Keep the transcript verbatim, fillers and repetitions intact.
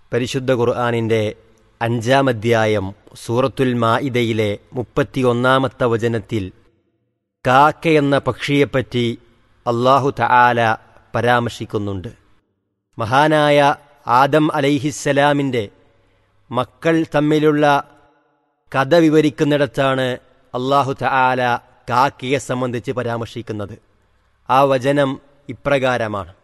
പരിശുദ്ധ ഖുർആനിൻ്റെ അഞ്ചാം അധ്യായം സൂറത്തുൽ മാഇദയിലെ മുപ്പത്തിയൊന്നാമത്തെ വചനത്തിൽ കാക്കയെന്ന പക്ഷിയെപ്പറ്റി അല്ലാഹു തആല പരാമർശിക്കുന്നുണ്ട്. മഹാനായ ആദം അലൈഹിസ്സലാമിൻ്റെ മക്കൾ തമ്മിലുള്ള കഥ വിവരിക്കുന്നിടത്താണ് അല്ലാഹു തആല കാക്കയെ സംബന്ധിച്ച് പരാമർശിക്കുന്നത്. ആ വചനം ഇപ്രകാരമാണ്: